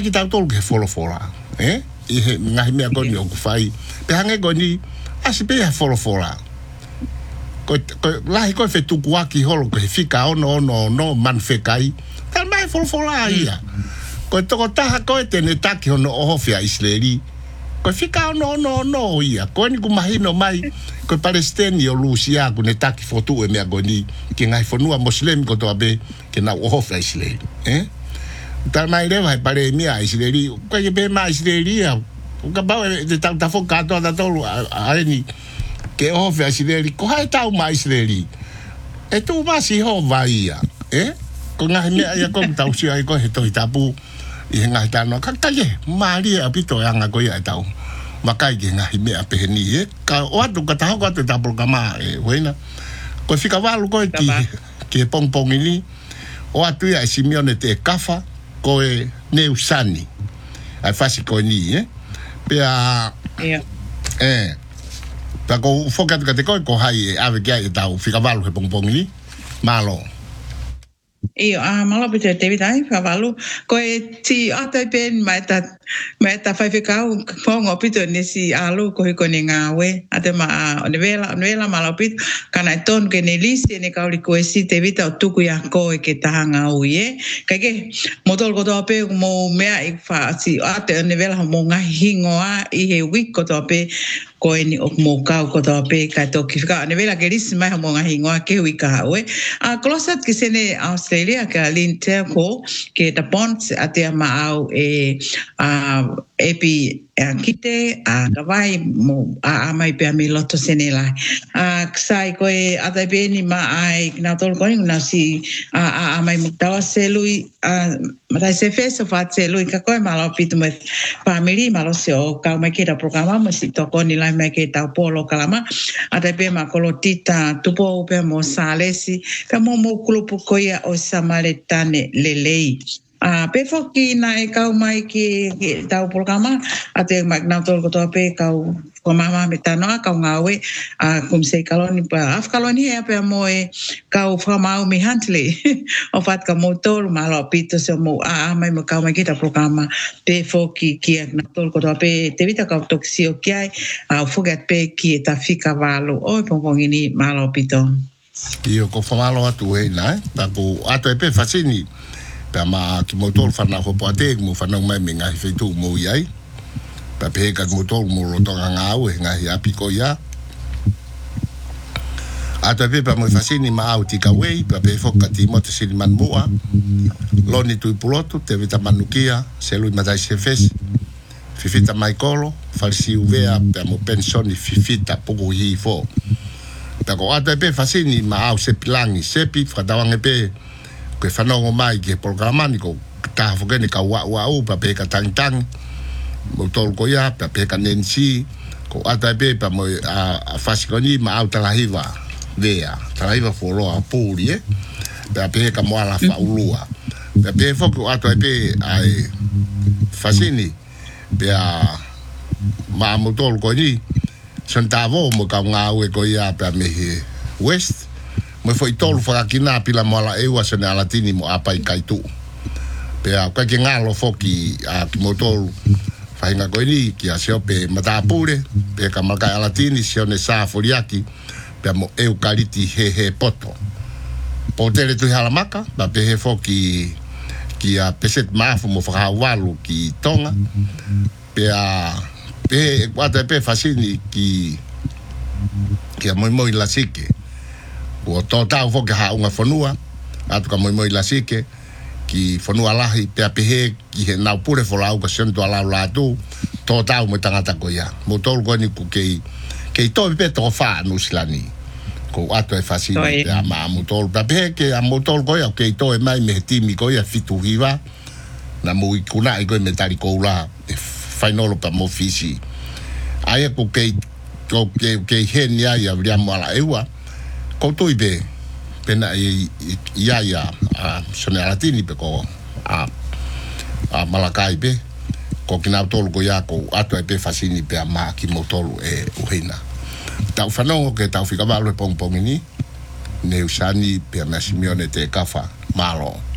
ki tau tolu ke fora. I he ngahi mea koni o kufai. Pe hange koni, asi pe ha fora. Ko lahi ko fe tuku aki holo ko he fika ono man fekai. Tal mai fora ia. Ko toko taha ko te ne taki ono ohofia Israeli. Ko fika ono ia. Ko ni ku mahino mai ko Palestini o Lucia ku ne taki fotu e mea koni ki ngai fonua Muslim ko to abe ke na ohofia Israeli. Tal mai rewa he pare mea Israeli. Ko ye be ma Israeli ia. Ka bau te ta foka to da tolu ni ke ohofia Israeli ko hai tau ma Israeli. E tu ma si ho vaia. Ko ngai mea ia ko tau si ai ko he to tapu. I ngai tano kaktaye Maria apito anga ko ia tau. Makai ke ngai mea peheni ka o atu ka taho ko te tapu kama wena. Ko fika walu ko ki pong ini. O atu ia Simeone te kafa ko e Neusani. Ai fasi ko ni Pea pa ko foka ka te ko hai ave kia e tau fika walu he pong ini. Malo. Io malo pete te vitai favalu ko e ti ata pen mai ta fai kau pongo pito nesi alu ko ko ni ngawe ate ma nevela malo pit kana ton ke ne lisi ne kauli ko si te vita tuku ya ko ke tahanga uye kake motol ko to pe mo mea ik fa si ate nevela mo ngahingoa I he week ko to pe ko ni ok mo kau ko to pe ka to ki ka nevela ke lisi mai mo ngahingoa ke wika we a klosat ke sene Australia ka linter ko ke ta pons ate ma au epi kite kawai mo mai pe mi loto senela sai ko ata pe ni ma ai na tol ko na si mai mutawa selui mata se fesa fa selui ka ko malo pitu me family malo se o ka mai ke da programa mo si to ko ni la mai ke ta polo kalama ata pe ma kolotita tupo pe mo salesi ka mo klupu ko ya o samaletane lelei pe foki na e kau mai ki tau programa ate magna tol ko to pe kau ko mama metano kau ngawe kum se kaloni pa af kaloni e pe mo e kau famau mi hantle o fat ka motor malo pito se mo mai mo kau mai ki tau programa pe foki ki na tol ko to pe te vita kau toksio ki fogat pe ki ta fika valo o pongini malo pito io ko famalo atu e na ta ko ato e pe fasini pa ma ki motor fana ho poate mo fana mai menga fe tu mo yai pa pe ka motor mo lo tonga ngau nga ya piko ya ata pe pa mo fasini ma auti ka wei pa pe foka ti mo te sini man moa loni tu piloto te vita manukia se lui madai se fes fifita mai kolo falsi uvea pa mo pensioni fifita poco hi fo pa ko ata pe fasini ma au se pilangi sepi fadawange pe ke whanongo mai ke programa ni ko ta fokene ka wa pa pe ka tang mo tol ko ya pa pe ka nensi ko ata pe pa mo a fasikoni ma au talahiva vea talahiva folo a puli pa pe ka mo ala fa ulua pa pe foko ata pe ai fasini pe a ma mo tol ko ni sentavo mo ka ngau ko ya pa me west mo foi tolu fa kina pila mola e wa sene alatini mo apa i kaitu pe a ka ke ngalo foki a motor fa inga ko ni ki a seope mata pure pe ka marka alatini sione sa foliaki pe mo eukaliti he poto potere tu halamaka ba pe he foki ki a peset mafu mo fa walu ki tonga pe a pe kwata pe fasini ki a moi la sike o total fo que ha unha fonua atu ka moi la sike ki fonua lahi pe apehe ki he na pure fo la o sento ala la tu total mo tangata ko ya mo tol ko ni ku ke to pe to fa no silani ko atu e fasini pe ama mo tol pe ke a mo tol ko ya ke to e mai me timi ko ya fitu hiva na mo ikuna i ko metali ko la final pa mo fisi ai ko ke henia ya via mo ala ewa ko toibe pena ia sone alatini pe ko malakai pe ko kina tolu ko ya ko ato pe fasini pe ma ki motolu e uhina tau fanongo ke tau fika valo pong ni Neusani pe na Simeone te kafa malo